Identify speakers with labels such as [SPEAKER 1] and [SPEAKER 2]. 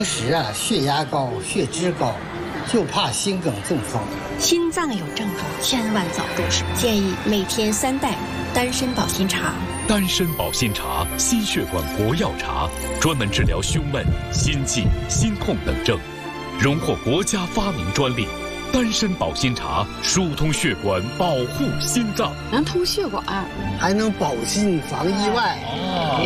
[SPEAKER 1] 时啊，血压高、血脂高，就怕心梗中风。
[SPEAKER 2] 心脏有症状，千万早重视。建议每天3袋丹参保心茶。
[SPEAKER 3] 丹参保心茶，心血管活药茶，专门治疗胸闷、心悸、心痛等症，荣获国家发明专利。丹参保心茶疏通血管，保护心脏，
[SPEAKER 4] 能通血管，
[SPEAKER 1] 还能保心防意外。